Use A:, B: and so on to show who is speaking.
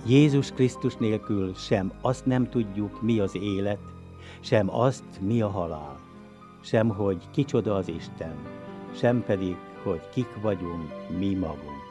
A: Jézus Krisztus nélkül sem azt nem tudjuk, mi az élet, sem azt, mi a halál, sem hogy kicsoda az Isten, sem pedig, hogy kik vagyunk mi magunk.